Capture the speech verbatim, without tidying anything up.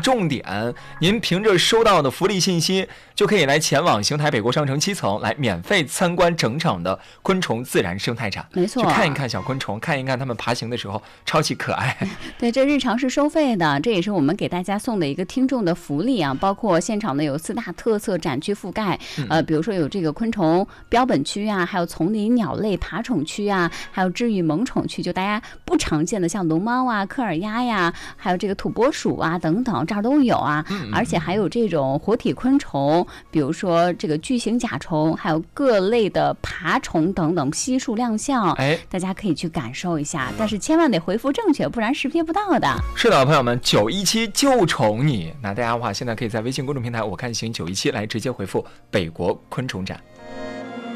重点，您凭着收到的福利信息，就可以来前往邢台北国商城七层，来免费参观整场的昆虫自然生态展。 没错， 去看一看小昆虫，看一看它们爬行的时候超级可爱。 对，这日常是收费的，这也是我们给大家送的一个听众的福利啊。包括现场呢有四大特色展区覆盖，呃，比如说有这个昆虫标本区啊，还有丛林鸟类爬宠区啊，还有治愈萌宠区，就大家不常见的像龙猫啊、科尔鸭呀，还有这个土拨鼠啊等等，这儿都有啊。而且还有这种活体昆虫，比如说这个巨型甲虫，还有各类的爬虫等等，悉数亮相， 哎， 大家可以去感受一下，但是千万得回复正确，不然识别不到的。 是的，朋友们，九一七就宠你。那大家的话，现在可以在微信公众平台我看行九一七来直接回复北国昆虫展。